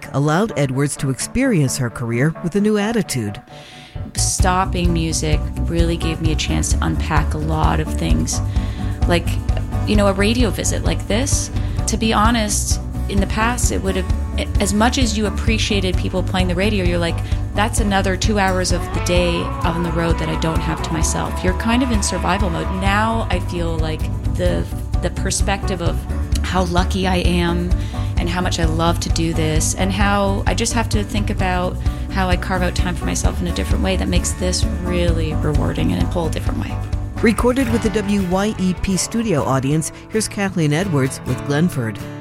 pandemic allowed Edwards to experience her career with a new attitude. Stopping music really gave me a chance to unpack a lot of things. Like, a radio visit like this. To be honest, in the past, it would have, as much as you appreciated people playing the radio, you're like, that's another 2 hours of the day on the road that I don't have to myself. You're kind of in survival mode. Now I feel like the perspective of how lucky I am and how much I love to do this, and how I just have to think about how I carve out time for myself in a different way that makes this really rewarding in a whole different way. Recorded with the WYEP studio audience, here's Kathleen Edwards with Glenford.